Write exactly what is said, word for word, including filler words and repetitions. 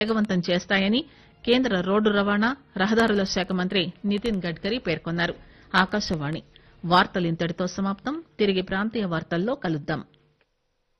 వేగవంతం చేస్తాయని కేంద్ర రోడ్డు రవాణా రహదారుల శాఖ మంత్రి నితిన్ గడ్కరీ పేర్కొన్నారు. ఆకాశవాణి వార్తలు ఇంతటితో సమాప్తం. తిరిగి ప్రాంతీయ వార్తల్లో కలుద్దాం.